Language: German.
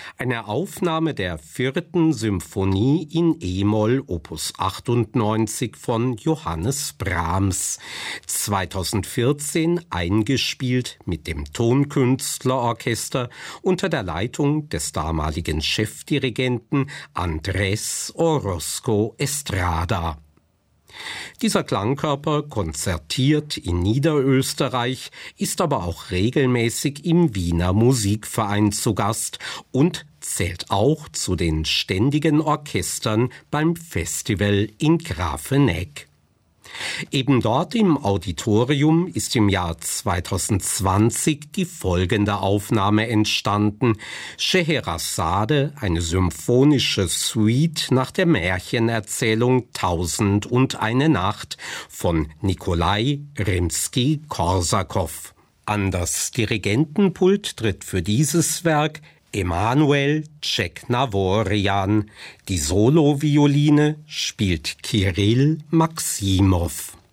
Eine Aufnahme der 4. Symphonie in E-Moll Opus 98 von Johannes Brahms, 2014 eingespielt mit dem Tonkünstlerorchester unter der Leitung des damaligen Chefdirigenten Andrés Orozco Estrada. Dieser Klangkörper konzertiert in Niederösterreich, ist aber auch regelmäßig im Wiener Musikverein zu Gast und zählt auch zu den ständigen Orchestern beim Festival in Grafenegg. Eben dort im Auditorium ist im Jahr 2020 die folgende Aufnahme entstanden: Scheherazade, eine symphonische Suite nach der Märchenerzählung 1001 Nacht von Nikolai Rimski-Korsakow. An das Dirigentenpult tritt für dieses Werk Emanuel Tscheknavorian. Die Solovioline spielt Kirill Maximow.